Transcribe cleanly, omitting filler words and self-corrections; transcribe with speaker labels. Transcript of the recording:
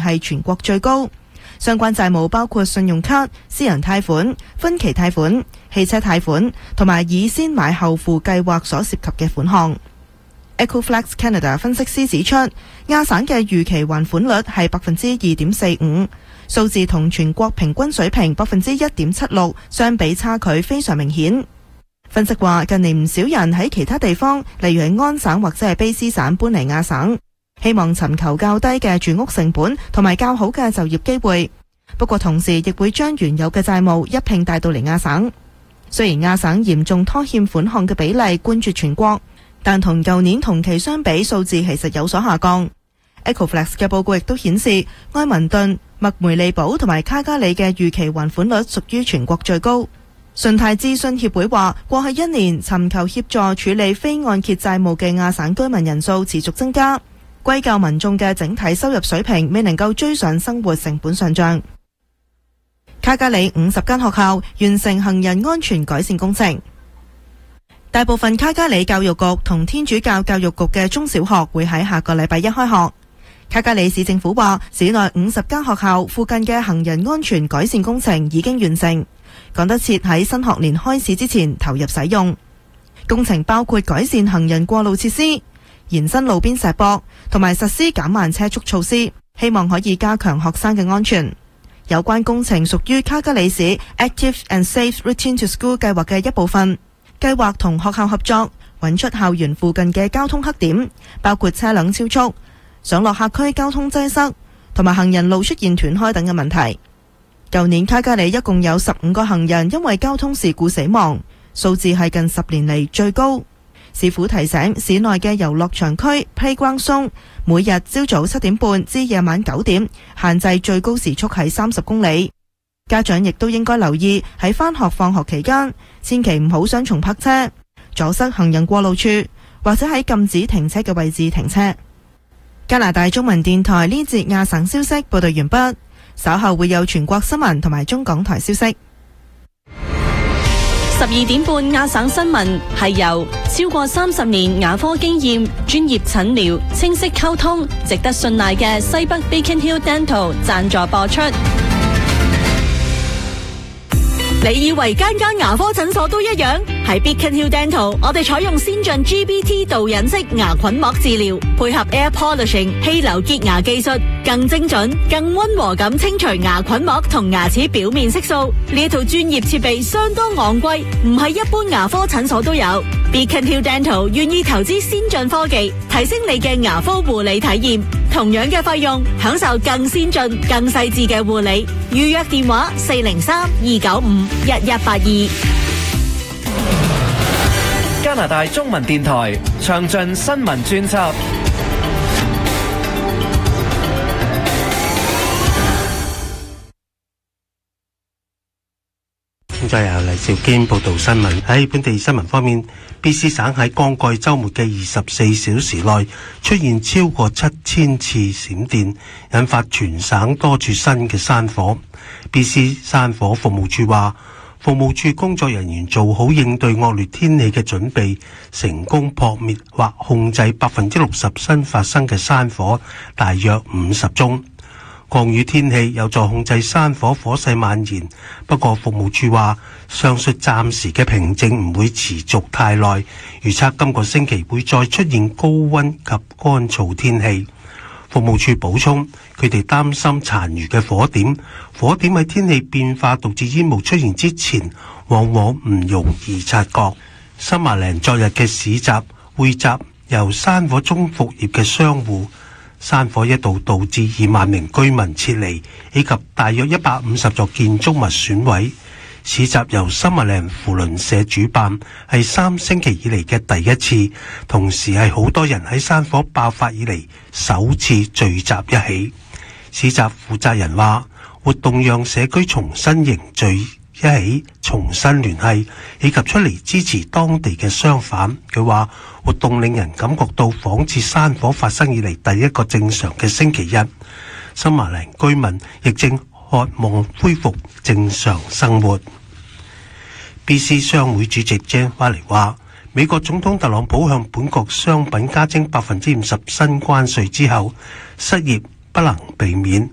Speaker 1: 係全國最高。相關債務包括信用卡、私人貸款、分期貸款、汽車貸款同埋以先買後付計劃所涉及嘅款項。Ecoflex Canada 分析師指出，亞省嘅預期還款率係 2.45%， 數字同全國平均水平 1.76% 相比差距非常明顯。分析話，近年唔少人喺其他地方，例如係安省或者係卑詩省搬嚟亞省，希望尋求較低嘅住屋成本同埋較好嘅就業機會。不過同時亦會將原有嘅債務一併帶到嚟亞省。雖然亞省嚴重拖欠款項嘅比例冠絕全國，但同舊年同期相比，數字其實有所下降。Ecoflex 嘅報告亦都顯示，埃文頓、麥梅利堡同埋卡加里嘅預期還款率屬於全國最高。信貸諮詢協會話，過去一年尋求協助處理非按揭債務嘅亞省居民人數持續增加，歸咎民眾嘅整體收入水平未能夠追上生活成本上漲。卡加里50間學校完成行人安全改善工程。大部分卡加里教育局同天主教教育局嘅中小學會喺下個禮拜一開學。卡加里市政府話，市內50間學校附近嘅行人安全改善工程已經完成，趕得切喺新學年開始之前投入使用。工程包括改善行人過路設施、延伸路邊石壆同埋實施減慢車速措施，希望可以加強學生嘅安全。有關工程屬於卡加里市 Active and Safe Return to School 計劃嘅一部分，計劃同學校合作，揾出校園附近嘅交通黑點，包括車輛超速、上落客區交通擠塞同埋行人路出現斷開等嘅問題。舊年卡加里一共有15個行人因為交通事故死亡，數字係近10年嚟最高。市府提醒市內嘅遊樂場區 Playground Zone 每日朝早7點半至夜晚9點，限制最高時速係30公里。家長亦都應該留意喺返學放學期間，千祈唔好雙重泊車，阻塞行人過路處，或者喺禁止停車嘅位置停車。加拿大中文電台呢節亞省消息報道完畢，稍後會有全國新聞同埋中港台消息。
Speaker 2: 12點半亞省新聞係由超過30年牙科經驗、專業診療、清晰溝通、值得信賴嘅西北 Beacon Hill Dental 贊助播出。你以為間牙科診所都一樣？喺 Beacon Hill Dental， 我哋採用先進 GBT 導引式牙菌膜治療，配合 Air Polishing 氣流潔牙技術，更精準、更溫和咁清除牙菌膜同牙齒表面色素。呢一套專業設備相當昂貴，唔係一般牙科診所都有。Beacon Hill Dental 願意投資先進科技，提升你嘅牙科護理體驗。同樣嘅費用，享受更先進、更細緻嘅護理。預約電話403-295-1182。
Speaker 3: 加拿大中文電台詳盡新聞專輯。
Speaker 4: 現在由黎兆堅報道新聞。喺本地新聞方面，BC 省喺剛過週末嘅24小時內出現超過7000次閃電，引發全省多處新嘅山火。BC 山火服務處話，服務處工作人員做好應對惡劣天氣嘅準備，成功撲滅或控制60%新發生嘅山火，大約50宗。降雨天氣有助控制山火火勢蔓延，不過服務處話，上述暫時嘅平靜唔會持續太耐，預測今個星期會再出現高溫及乾燥天氣。服務處補充，佢哋擔心殘餘嘅火點喺天氣變化導致煙霧出現之前，往往唔容易察覺。森麻嶺昨日嘅市集匯集由山火中復業嘅商戶。山火一度導致2萬名居民撤離，以及大約150座建築物損毀。市集由森麻嶺扶輪社主辦，係3星期以嚟嘅第一次，同時係好多人喺山火爆發以嚟首次聚集一起。市集負責人話，活動讓社區重新凝聚一起，重新聯繫，以及出嚟支持當地嘅商販。佢話活動令人感覺到仿似山火發生以嚟第一個正常嘅星期一。森麻嶺居民亦正渴望恢復正常生活。BC 商會主席 Jane Wally 話，美國總統特朗普向本國商品加徵50%新關稅之後，失業不能避免。